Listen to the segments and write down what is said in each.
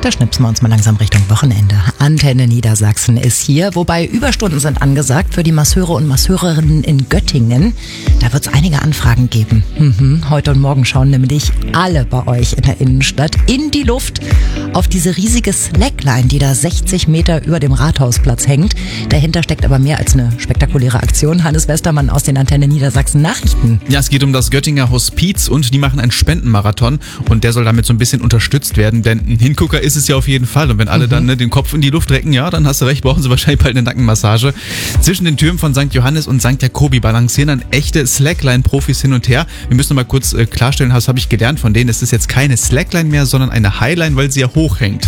Da schnipsen wir uns mal langsam Richtung Wochenende. Antenne Niedersachsen ist hier, wobei Überstunden sind angesagt für die Masseure und Masseurinnen in Göttingen. Da wird es einige Anfragen geben. Heute und morgen schauen nämlich alle bei euch in der Innenstadt in die Luft auf diese riesige Slackline, die da 60 Meter über dem Rathausplatz hängt. Dahinter steckt aber mehr als eine spektakuläre Aktion. Hannes Westermann aus den Antenne Niedersachsen Nachrichten. Ja, es geht um das Göttinger Hospiz und die machen einen Spendenmarathon und der soll damit so ein bisschen unterstützt werden, denn ein Hingucker ist es ja auf jeden Fall und wenn alle dann den Kopf in die Luft recken, ja, dann hast du recht, brauchen sie wahrscheinlich bald eine Nackenmassage. Zwischen den Türmen von St. Johannes und St. Jakobi balancieren dann echte Slackline-Profis hin und her. Wir müssen mal kurz klarstellen, das habe ich gelernt von denen, es ist jetzt keine Slackline mehr, sondern eine Highline, weil sie ja hochhängt.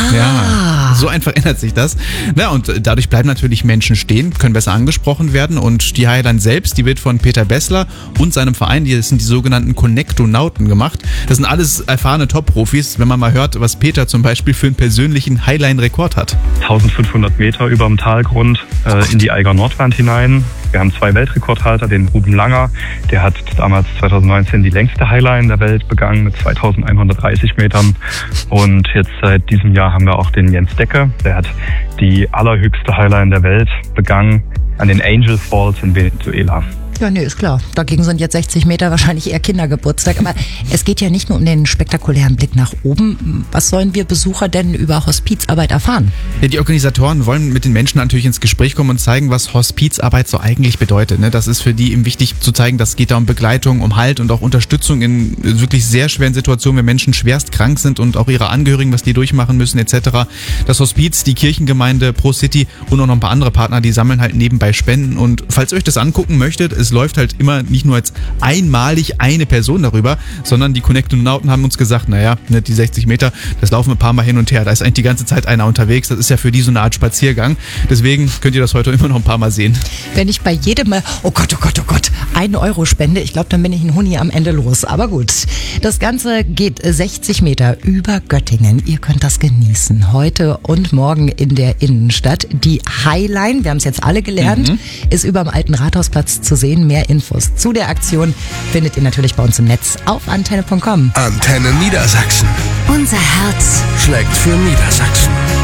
Ja, so einfach ändert sich das. Na, und dadurch bleiben natürlich Menschen stehen, können besser angesprochen werden und die Highline selbst, die wird von Peter Bessler und seinem Verein, das sind die sogenannten Connectonauten gemacht. Das sind alles erfahrene Top-Profis, wenn man mal hört, was Peter zum Beispiel für einen persönlichen Highline-Rekord hat. 1500 Meter über dem Talgrund in die Eiger Nordwand hinein. Wir haben 2 Weltrekordhalter, den Ruben Langer, der hat damals 2019 die längste Highline der Welt begangen mit 2130 Metern. Und jetzt seit diesem Jahr haben wir auch den Jens Decke, der hat die allerhöchste Highline der Welt begangen an den Angel Falls in Venezuela. Ja, nee, ist klar. Dagegen sind jetzt 60 Meter wahrscheinlich eher Kindergeburtstag. Aber es geht ja nicht nur um den spektakulären Blick nach oben. Was sollen wir Besucher denn über Hospizarbeit erfahren? Ja, die Organisatoren wollen mit den Menschen natürlich ins Gespräch kommen und zeigen, was Hospizarbeit so eigentlich bedeutet. Das ist für die eben wichtig zu zeigen, dass es geht da um Begleitung, um Halt und auch Unterstützung in wirklich sehr schweren Situationen, wenn Menschen schwerst krank sind und auch ihre Angehörigen, was die durchmachen müssen etc. Das Hospiz, die Kirchengemeinde Pro City und auch noch ein paar andere Partner, die sammeln halt nebenbei Spenden. Und falls ihr euch das angucken möchtet, es läuft halt immer nicht nur als einmalig eine Person darüber, sondern die Connectonauten haben uns gesagt, naja, die 60 Meter, das laufen ein paar Mal hin und her. Da ist eigentlich die ganze Zeit einer unterwegs. Das ist ja für die so eine Art Spaziergang. Deswegen könnt ihr das heute immer noch ein paar Mal sehen. Wenn ich bei jedem Mal, oh Gott, 1 Euro spende, ich glaube, dann bin ich ein Huni am Ende los. Aber gut, das Ganze geht 60 Meter über Göttingen. Ihr könnt das genießen. Heute und morgen in der Innenstadt. Die Highline, wir haben es jetzt alle gelernt, ist über dem alten Rathausplatz zu sehen. Mehr Infos zu der Aktion findet ihr natürlich bei uns im Netz auf antenne.com. Antenne Niedersachsen. Unser Herz schlägt für Niedersachsen.